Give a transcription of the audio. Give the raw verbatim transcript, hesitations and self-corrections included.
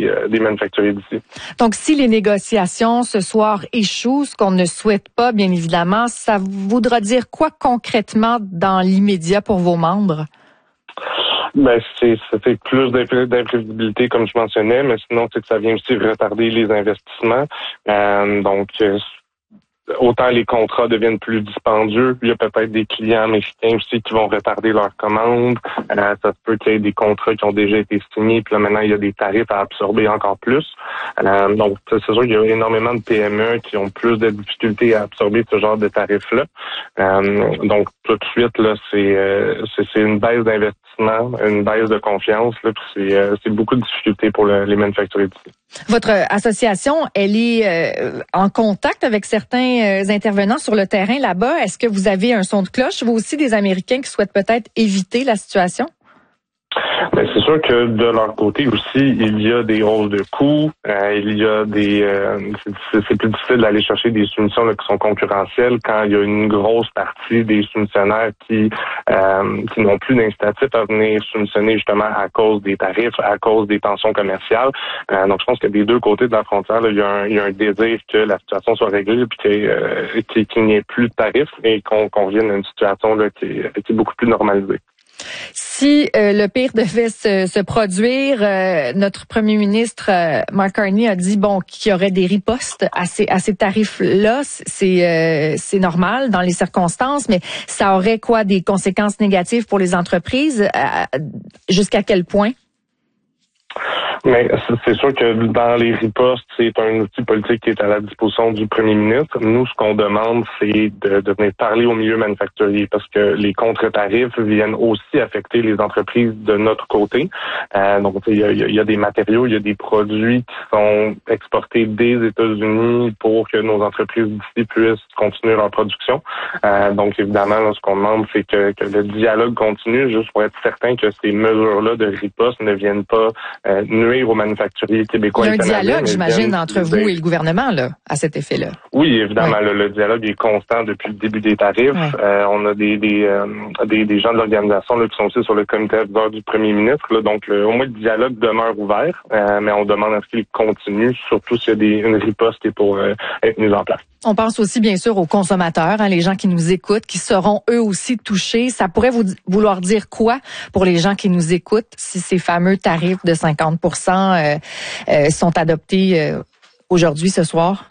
des, euh, des manufacturiers d'ici. Donc, si les négociations ce soir échouent, ce qu'on ne souhaite pas, bien évidemment, ça voudra dire quoi concrètement dans l'immédiat pour vos membres? Ben, c'est, ça fait plus d'imprévisibilité, comme je mentionnais, mais sinon, c'est que ça vient aussi retarder les investissements. Euh, donc, autant les contrats deviennent plus dispendieux, il y a peut-être des clients américains aussi qui vont retarder leurs commandes. Euh, ça se peut qu'il y ait des contrats qui ont déjà été signés, puis là maintenant il y a des tarifs à absorber encore plus. Euh, donc c'est sûr qu'il y a énormément de P M E qui ont plus de difficultés à absorber ce genre de tarifs-là. Euh, donc tout de suite là, c'est euh, c'est, c'est une baisse d'investissement, une baisse de confiance, là, puis c'est, euh, c'est beaucoup de difficultés pour le, les manufacturiers d'ici. Votre association, elle est euh, en contact avec certains euh, intervenants sur le terrain là-bas. Est-ce que vous avez un son de cloche, vous aussi, des Américains qui souhaitent peut-être éviter la situation? Ben, c'est sûr que de leur côté aussi, il y a des hausses de coûts, euh, il y a des euh, c'est, c'est plus difficile d'aller chercher des soumissions là, qui sont concurrentielles quand il y a une grosse partie des soumissionnaires qui euh, qui n'ont plus d'incitatif à venir soumissionner justement à cause des tarifs, à cause des tensions commerciales. Euh, donc je pense que des deux côtés de la frontière, là, il y a un il y a un désir que la situation soit réglée puis qu'il, euh, qu'il, qu'il n'y ait plus de tarifs et qu'on, qu'on revienne à une situation là, qui, est, qui est beaucoup plus normalisée. Si euh, le pire devait se, se produire, euh, notre premier ministre euh, Mark Carney a dit bon qu'il y aurait des ripostes à ces à ces tarifs-là, c'est euh, c'est normal dans les circonstances, mais ça aurait quoi des conséquences négatives pour les entreprises? Euh, jusqu'à quel point? Mais c'est sûr que dans les ripostes, c'est un outil politique qui est à la disposition du premier ministre. Nous, ce qu'on demande, c'est de, de venir parler au milieu manufacturier parce que les contre-tarifs viennent aussi affecter les entreprises de notre côté. Euh, donc, il y a, il y a des matériaux, il y a des produits qui sont exportés des États-Unis pour que nos entreprises d'ici puissent continuer leur production. Euh, donc, évidemment, là, ce qu'on demande, c'est que, que le dialogue continue juste pour être certain que ces mesures-là de riposte ne viennent pas euh, nuire aux manufacturiers québécois. Il y a un dialogue, j'imagine, entre vous et le gouvernement là, à cet effet-là. Oui, évidemment, oui. Le, le dialogue est constant depuis le début des tarifs. Oui. Euh, on a des des, euh, des des gens de l'organisation là, qui sont aussi sur le comité adviseur du premier ministre. Là, donc, le, au moins, le dialogue demeure ouvert, euh, mais on demande à ce qu'il continue, surtout s'il y a des, une riposte qui est pour euh, être mise en place. On pense aussi, bien sûr, aux consommateurs, hein, les gens qui nous écoutent, qui seront eux aussi touchés. Ça pourrait vous vouloir dire quoi pour les gens qui nous écoutent si ces fameux tarifs de cinquante pour cent euh, euh, sont adoptés euh, aujourd'hui, ce soir?